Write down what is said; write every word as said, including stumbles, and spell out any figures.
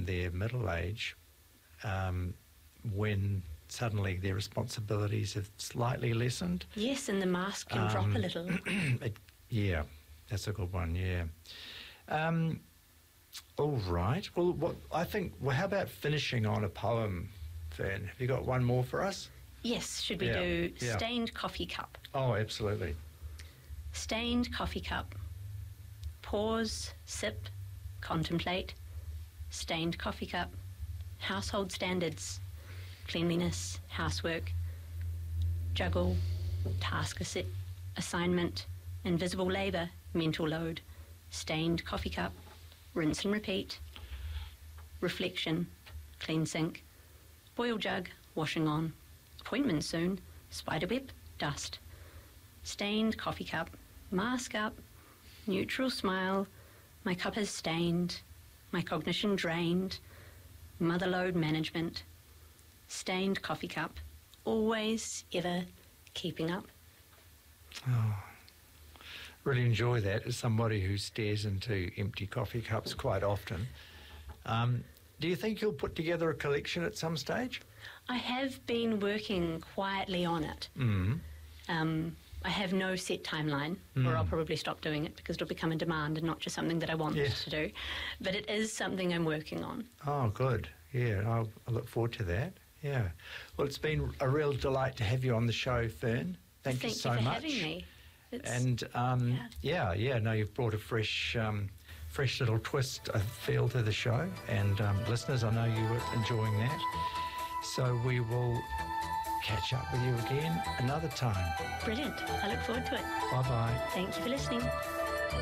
in their middle age, um, when suddenly their responsibilities have slightly lessened. Yes, and the mask can Um, drop a little. it, yeah, that's a good one, yeah. Um, all right. Well, what I think, well, how about finishing on a poem, Fern? Have you got one more for us? Yes, should we Yeah, do yeah. Stained Coffee Cup? Oh, absolutely. Stained coffee cup. Pause, sip, contemplate. Stained coffee cup. Household standards. Cleanliness, housework. Juggle, task assi- assignment. Invisible labour, mental load. Stained coffee cup. Rinse and repeat. Reflection, clean sink. Boil jug, washing on. Appointment soon. Spiderweb, dust. Stained coffee cup. Mask up. Neutral smile. My cup is stained. My cognition drained. Mother load management. Stained coffee cup. Always, ever, keeping up. Oh, really enjoy that as somebody who stares into empty coffee cups quite often. Um, do you think you'll put together a collection at some stage? I have been working quietly on it. Mm. Um, I have no set timeline, Mm. or I'll probably stop doing it because it'll become a demand and not just something that I want Yeah. to do. But it is something I'm working on. Oh, good. Yeah, I'll, I look forward to that. Yeah. Well, it's been a real delight to have you on the show, Fern. Thank, Thank you so you for much. having me. It's, And um, yeah. yeah, yeah, no, you've brought a fresh, um, fresh little twist, I feel, to the show. And um, listeners, I know you were enjoying that. So we will catch up with you again another time. Brilliant. I look forward to it. Bye-bye. Thank you for listening.